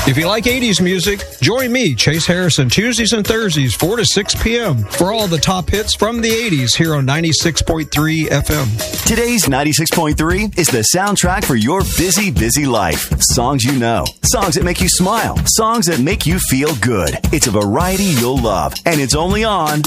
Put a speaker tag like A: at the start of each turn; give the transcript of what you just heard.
A: If you like 80s music, join me, Chase Harrison, Tuesdays and Thursdays, 4 to 6 p.m. for all the top hits from the 80s here on 96.3 FM.
B: Today's 96.3 is the soundtrack for your busy, busy life. Songs you know, songs that make you smile, songs that make you feel good. It's a variety you'll love, and it's only on